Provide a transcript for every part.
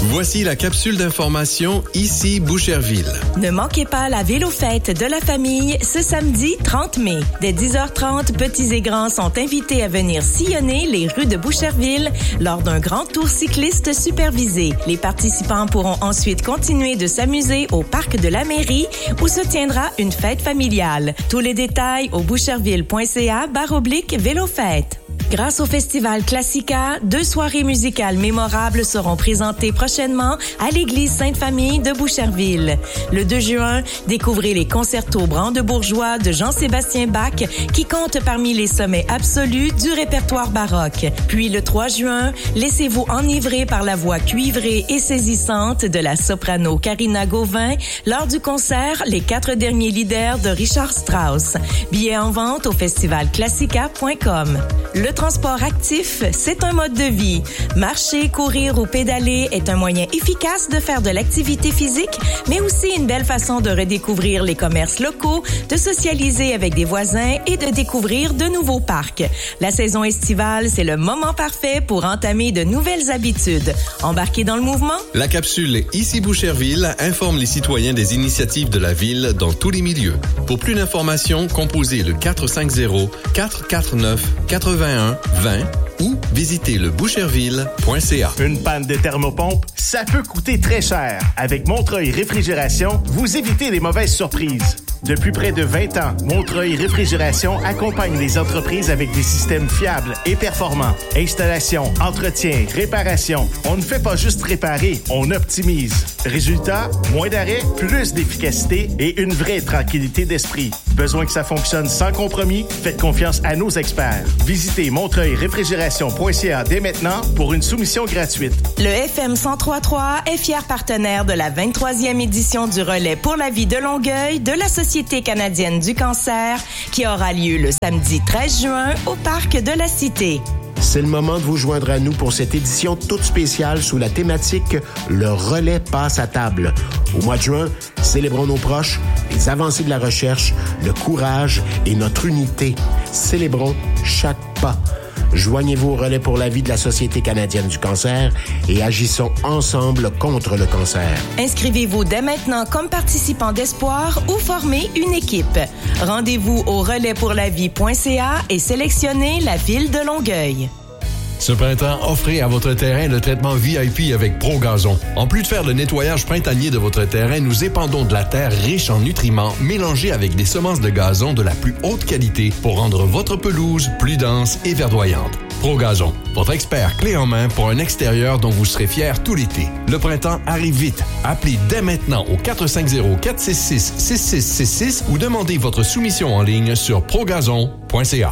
Voici la capsule d'information ici Boucherville. Ne manquez pas la vélo-fête de la famille ce samedi 30 mai. Dès 10h30, petits et grands sont invités à venir sillonner les rues de Boucherville lors d'un grand tour cycliste supervisé. Les participants pourront ensuite continuer de s'amuser au parc de la mairie où se tiendra une fête familiale. Tous les détails au boucherville.ca/vélo-fête. Grâce au Festival Classica, 2 soirées musicales mémorables seront présentées prochainement à l'église Sainte-Famille de Boucherville. Le 2 juin, découvrez les concertos brandebourgeois de Jean-Sébastien Bach qui comptent parmi les sommets absolus du répertoire baroque. Puis le 3 juin, laissez-vous enivrer par la voix cuivrée et saisissante de la soprano Karina Gauvin lors du concert Les 4 derniers leaders de Richard Strauss. Billets en vente au festivalclassica.com. Le transport actif, c'est un mode de vie. Marcher, courir ou pédaler est un moyen efficace de faire de l'activité physique, mais aussi une belle façon de redécouvrir les commerces locaux, de socialiser avec des voisins et de découvrir de nouveaux parcs. La saison estivale, c'est le moment parfait pour entamer de nouvelles habitudes. Embarquez dans le mouvement? La capsule ici Boucherville informe les citoyens des initiatives de la ville dans tous les milieux. Pour plus d'informations, composez le 450-449-81-20 ou visitez le boucherville.ca. Une panne de thermopompe, ça peut coûter très cher. Avec Montreuil Réfrigération, vous évitez les mauvaises surprises. Depuis près de 20 ans, Montreuil Réfrigération accompagne les entreprises avec des systèmes fiables et performants. Installation, entretien, réparation. On ne fait pas juste réparer, on optimise. Résultat, moins d'arrêts, plus d'efficacité et une vraie tranquillité d'esprit. Besoin que ça fonctionne sans compromis? Faites confiance à nos experts. Visitez montreuilréfrigération.ca dès maintenant pour une soumission gratuite. Le FM 103.3 est fier partenaire de la 23e édition du Relais pour la vie de Longueuil de la Société canadienne du cancer qui aura lieu le samedi 13 juin au Parc de la Cité. C'est le moment de vous joindre à nous pour cette édition toute spéciale sous la thématique « Le relais passe à table ». Au mois de juin, célébrons nos proches, les avancées de la recherche, le courage et notre unité. Célébrons chaque pas. Joignez-vous au relais pour la vie de la Société canadienne du cancer et agissons ensemble contre le cancer. Inscrivez-vous dès maintenant comme participant d'espoir ou formez une équipe. Rendez-vous au relaispourlavie.ca et sélectionnez la ville de Longueuil. Ce printemps, offrez à votre terrain le traitement VIP avec ProGazon. En plus de faire le nettoyage printanier de votre terrain, nous épandons de la terre riche en nutriments mélangée avec des semences de gazon de la plus haute qualité pour rendre votre pelouse plus dense et verdoyante. ProGazon, votre expert clé en main pour un extérieur dont vous serez fiers tout l'été. Le printemps arrive vite. Appelez dès maintenant au 450-466-6666 ou demandez votre soumission en ligne sur progazon.ca.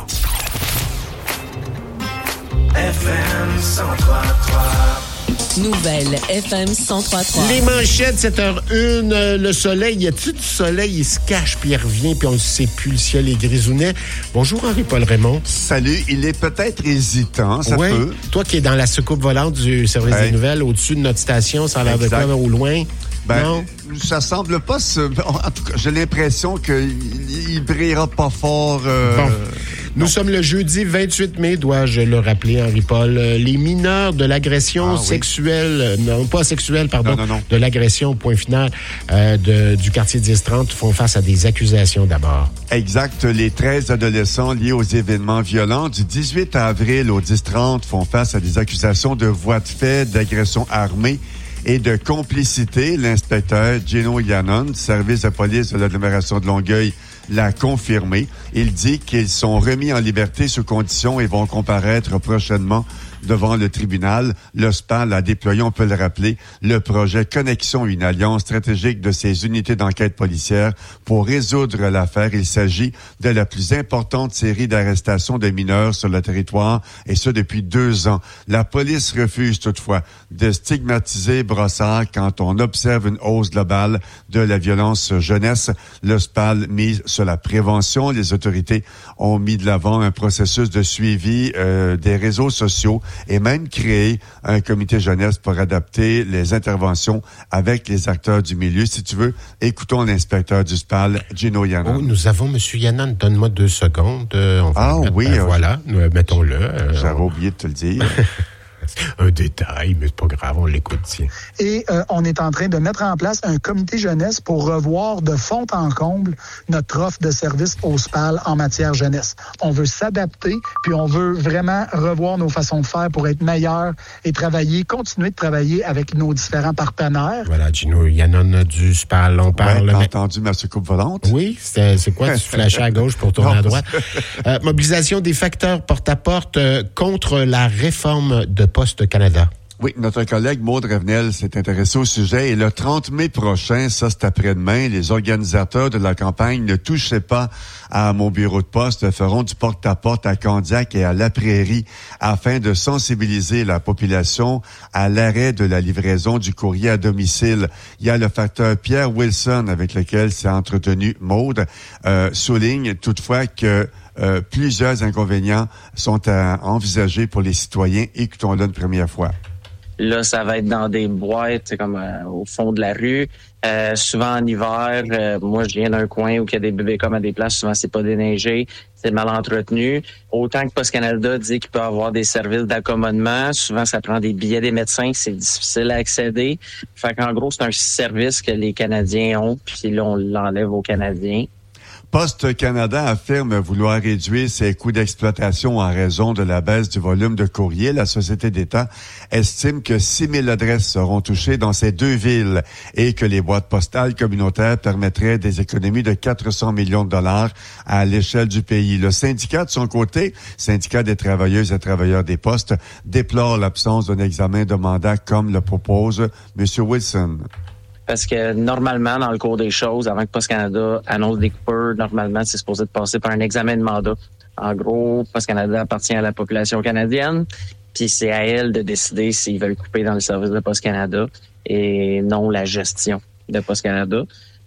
FM 103.3. Nouvelle FM 103.3. Les manchettes, 7h01, le soleil, y a-t-il du soleil? Il se cache, puis il revient, puis on ne sait plus, le ciel est grisounet. Bonjour Henri-Paul Raymond. Salut, il est peut-être hésitant, ça peut. Toi qui es dans la soucoupe volante du service des nouvelles, au-dessus de notre station, ça a l'air de quoi au loin? Non? Ça semble pas en tout cas, j'ai l'impression qu'il brillera pas fort. Bon. Nous sommes le jeudi 28 mai, dois-je le rappeler, Henri-Paul. Les mineurs de l'agression sexuelle, de l'agression, point final, du quartier 10-30 font face à des accusations d'abord. Exact. Les 13 adolescents liés aux événements violents du 18 avril au 10-30 font face à des accusations de voies de fait, d'agression armée et de complicité. L'inspecteur Gino Yannon, du service de police de l'agglomération de Longueuil, l'a confirmé. Il dit qu'ils sont remis en liberté sous condition et vont comparaître prochainement devant le tribunal. Le SPAL a déployé, on peut le rappeler, le projet Connexion, une alliance stratégique de ces unités d'enquête policière pour résoudre l'affaire. Il s'agit de la plus importante série d'arrestations de mineurs sur le territoire, et ce depuis 2 ans. La police refuse toutefois de stigmatiser Brossard quand on observe une hausse globale de la violence jeunesse. Le SPAL mise sur la prévention. Les autorités ont mis de l'avant un processus de suivi des réseaux sociaux et même créé un comité jeunesse pour adapter les interventions avec les acteurs du milieu. Si tu veux, écoutons l'inspecteur du SPAL, Gino Yannon. Oh, nous avons M. Yannon. Donne-moi 2 secondes. Voilà, mettons-le. J'avais oublié de te le dire. Un détail, mais c'est pas grave, on l'écoute, tiens. Et on est en train de mettre en place un comité jeunesse pour revoir de fond en comble notre offre de services au SPAL en matière jeunesse. On veut s'adapter, puis on veut vraiment revoir nos façons de faire pour être meilleurs et continuer de travailler avec nos différents partenaires. Voilà, Gino Yannon du SPAL, on parle... Ouais, t'as entendu ma soucoupe volante? Oui, c'est quoi? Tu flashais à gauche pour tourner à droite. Mobilisation des facteurs porte-à-porte contre la réforme de Poste Canada. Oui, notre collègue Maud Revenel s'est intéressé au sujet et le 30 mai prochain, ça c'est après-demain, les organisateurs de la campagne Ne touchez pas à mon bureau de poste feront du porte-à-porte à Candiac et à La Prairie afin de sensibiliser la population à l'arrêt de la livraison du courrier à domicile. Il y a le facteur Pierre Wilson avec lequel s'est entretenu Maud, souligne toutefois que plusieurs inconvénients sont à envisager pour les citoyens. Écoutons-le une première fois. Là, ça va être dans des boîtes, comme au fond de la rue. Souvent en hiver, moi je viens d'un coin où il y a des bébés comme à des places, souvent c'est pas déneigé, c'est mal entretenu. Autant que Poste Canada dit qu'il peut avoir des services d'accommodement, souvent ça prend des billets des médecins, c'est difficile à accéder. Fait qu'en gros, c'est un service que les Canadiens ont, puis là on l'enlève aux Canadiens. Poste Canada affirme vouloir réduire ses coûts d'exploitation en raison de la baisse du volume de courrier. La Société d'État estime que 6 000 adresses seront touchées dans ces deux villes et que les boîtes postales communautaires permettraient des économies de 400 millions de dollars à l'échelle du pays. Le syndicat, de son côté, syndicat des travailleuses et travailleurs des postes, déplore l'absence d'un examen de mandat comme le propose M. Wilson. Parce que normalement, dans le cours des choses, avant que Poste Canada annonce des coupures, normalement, c'est supposé de passer par un examen de mandat. En gros, Poste Canada appartient à la population canadienne, puis c'est à elle de décider s'ils veulent couper dans le service de Poste Canada et non la gestion de Poste Canada.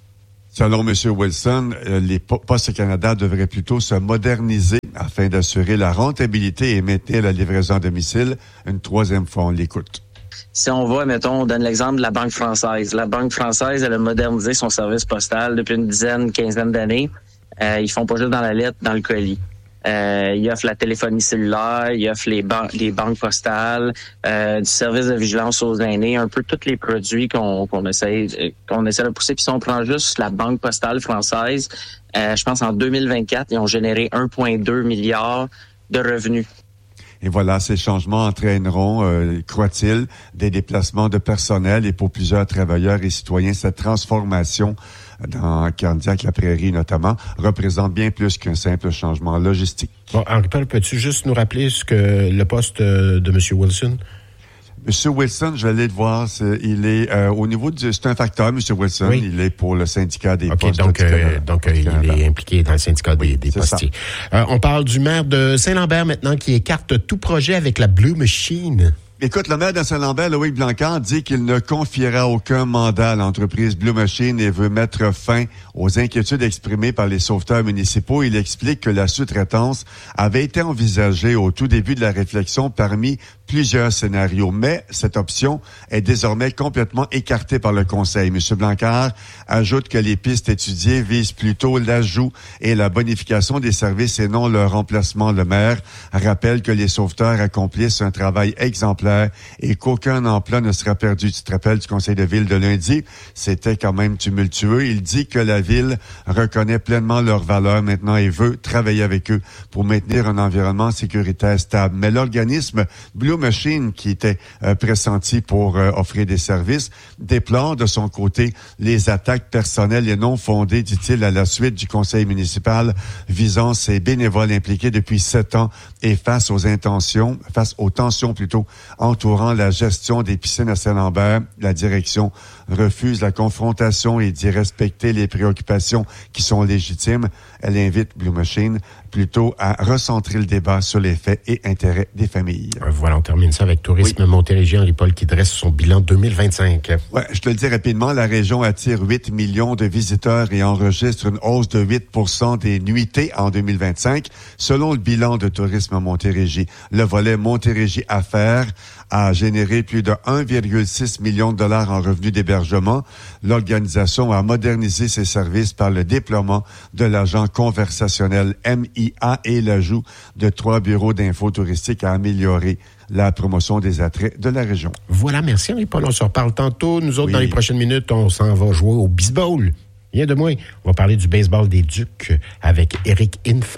Selon M. Wilson, les Postes Canada devraient plutôt se moderniser afin d'assurer la rentabilité et maintenir la livraison à domicile. Une troisième fois, on l'écoute. Si on va, mettons, on donne l'exemple de la Banque française. La Banque française, elle a modernisé son service postal depuis une quinzaine d'années. Ils font pas juste dans la lettre, dans le colis. Ils offrent la téléphonie cellulaire, ils offrent les banques postales, du service de vigilance aux aînés, un peu tous les produits qu'on essaie de pousser. Puis si on prend juste la Banque postale française, je pense en 2024, ils ont généré 1,2 milliard de revenus. Et voilà, ces changements entraîneront, croit-il, des déplacements de personnel et pour plusieurs travailleurs et citoyens, cette transformation dans Candiac, la Prairie notamment, représente bien plus qu'un simple changement logistique. Bon, Henri-Paul, peux-tu juste nous rappeler ce que le poste de M. Wilson? M. Wilson, je vais aller le voir. Il est au niveau du... C'est un facteur, M. Wilson. Oui. Il est pour le syndicat des postes. Donc il est impliqué dans le syndicat des postiers. On parle du maire de Saint-Lambert maintenant qui écarte tout projet avec la Blue Machine. Écoute, le maire de Saint-Lambert, Loïc Blanquart, dit qu'il ne confiera aucun mandat à l'entreprise Blue Machine et veut mettre fin aux inquiétudes exprimées par les sauveteurs municipaux. Il explique que la sous-traitance avait été envisagée au tout début de la réflexion parmi plusieurs scénarios, mais cette option est désormais complètement écartée par le Conseil. M. Blanquart ajoute que les pistes étudiées visent plutôt l'ajout et la bonification des services et non leur remplacement. Le maire rappelle que les sauveteurs accomplissent un travail exemplaire et qu'aucun emploi ne sera perdu. Tu te rappelles du conseil de ville de lundi? C'était quand même tumultueux. Il dit que la ville reconnaît pleinement leurs valeurs maintenant et veut travailler avec eux pour maintenir un environnement sécuritaire stable. Mais l'organisme Blue Machine, qui était pressenti pour offrir des services, déplore de son côté les attaques personnelles et non fondées, dit-il, à la suite du conseil municipal visant ces bénévoles impliqués depuis 7 ans et face aux tensions entourant la gestion des piscines à Saint-Lambert. La direction refuse la confrontation et dit respecter les préoccupations qui sont légitimes. Elle invite Blue Machine plutôt à recentrer le débat sur les faits et intérêts des familles. Voilà, on termine ça avec Tourisme Montérégie, Henri-Paul qui dresse son bilan 2025. Ouais, je te le dis rapidement, la région attire 8 millions de visiteurs et enregistre une hausse de 8% des nuitées en 2025, selon le bilan de Tourisme Montérégie. Le volet Montérégie Affaires a généré plus de 1,6 million de dollars en revenus d'hébergement. L'organisation a modernisé ses services par le déploiement de l'agent conversationnel MIA et l'ajout de 3 bureaux d'infos touristiques à améliorer la promotion des attraits de la région. Voilà, merci Henri-Paul. On se reparle tantôt. Nous autres, dans les prochaines minutes, on s'en va jouer au baseball. Rien de moins. On va parler du baseball des Ducs avec Éric Infant.